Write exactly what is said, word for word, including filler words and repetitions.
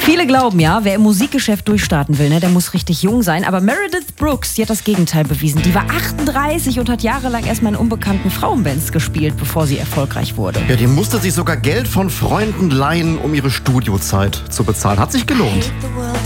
Viele glauben ja, wer im Musikgeschäft durchstarten will, ne, der muss richtig jung sein. Aber Meredith Brooks, die hat das Gegenteil bewiesen. Die war achtunddreißig und hat jahrelang erstmal in unbekannten Frauenbands gespielt, bevor sie erfolgreich wurde. Ja, die musste sich sogar Geld von Freunden leihen, um ihre Studiozeit zu bezahlen. Hat sich gelohnt.